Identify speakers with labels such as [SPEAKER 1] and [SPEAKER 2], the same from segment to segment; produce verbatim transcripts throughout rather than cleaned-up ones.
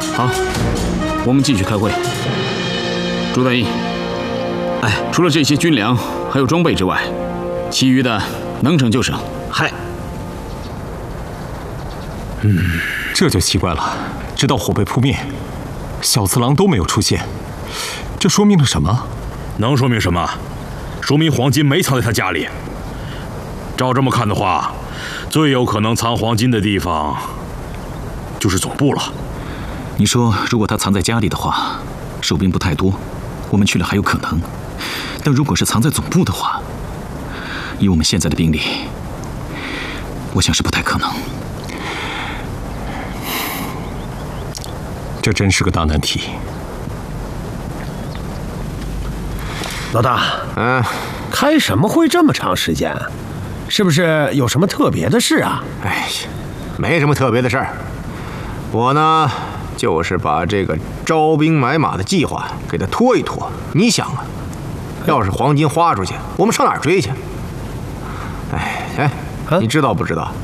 [SPEAKER 1] 好，我们继续开会。朱大印，哎，除了这些军粮还有装备之外，其余的能省就省。
[SPEAKER 2] 嗨。
[SPEAKER 3] 嗯，这就奇怪了。直到火被扑灭，小次郎都没有出现，这说明了什么？
[SPEAKER 4] 能说明什么？说明黄金没藏在他家里。照这么看的话，最有可能藏黄金的地方就是总部了。
[SPEAKER 5] 你说，如果他藏在家里的话，守兵不太多，我们去了还有可能；但如果是藏在总部的话，以我们现在的兵力，我想是不太可能。
[SPEAKER 3] 这真是个大难题。
[SPEAKER 2] 老大，
[SPEAKER 6] 嗯，
[SPEAKER 2] 开什么会这么长时间？是不是有什么特别的事啊？
[SPEAKER 6] 哎呀，没什么特别的事儿。我呢，就是把这个招兵买马的计划给他拖一拖。你想啊，要是黄金花出去，我们上哪儿追去？哎哎，你知道不知道？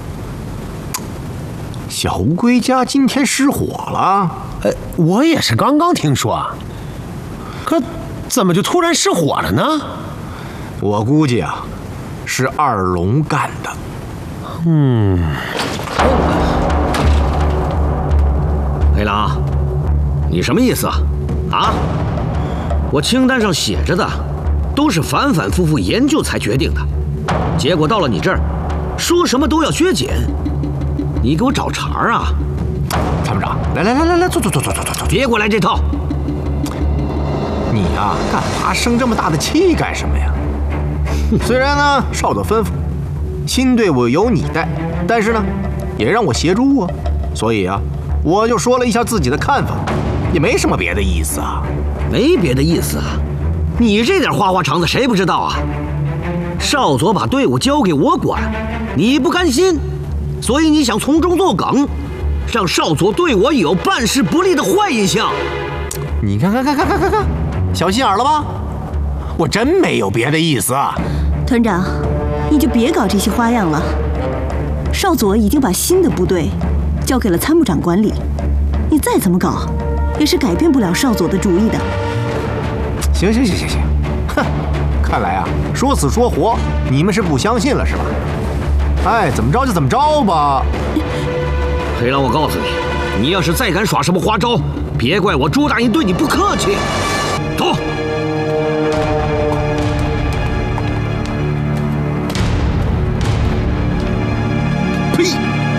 [SPEAKER 6] 小乌龟家今天失火了。
[SPEAKER 2] 呃，我也是刚刚听说啊。可怎么就突然失火了呢？
[SPEAKER 6] 我估计啊，是二龙干的。
[SPEAKER 2] 嗯。
[SPEAKER 7] 黑狼，你什么意思啊？啊？我清单上写着的，都是反反复复研究才决定的，结果到了你这儿，说什么都要削减，你给我找茬啊！
[SPEAKER 6] 参谋长，来来来来来，坐坐坐坐坐坐坐，
[SPEAKER 7] 别给我来这套！
[SPEAKER 6] 你呀，干嘛生这么大的气干什么呀？虽然呢，少佐吩咐，新队伍由你带，但是呢，也让我协助啊，所以啊，我就说了一下自己的看法，也没什么别的意思啊。
[SPEAKER 7] 没别的意思啊，你这点花花肠子谁不知道啊？少佐把队伍交给我管，你不甘心，所以你想从中作梗，让少佐对我有办事不利的坏印象。
[SPEAKER 6] 你看看看看看看看，小心眼了吧？我真没有别的意思啊。
[SPEAKER 8] 团长，你就别搞这些花样了。少佐已经把新的部队交给了参谋长管理，你再怎么搞，也是改变不了少佐的主意的。
[SPEAKER 6] 行行行行行，哼，看来啊，说死说活，你们是不相信了是吧？哎，怎么着就怎么着吧。
[SPEAKER 7] 黑狼，我告诉你，你要是再敢耍什么花招，别怪我朱大印对你不客气。走。